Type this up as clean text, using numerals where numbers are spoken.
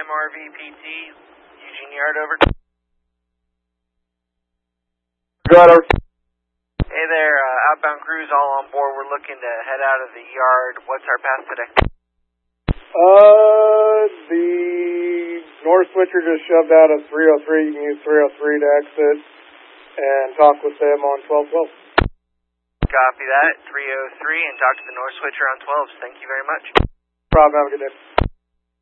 MRV PT, Eugene Yard, over. Got over. Hey there, outbound crews all on board. We're looking to head out of the yard. What's our path today? The north switcher just shoved out of 303. You can use 303 to exit and talk with them on 1212. Copy that, 303, and talk to the north switcher on 12s. Thank you very much. No problem. Have a good day.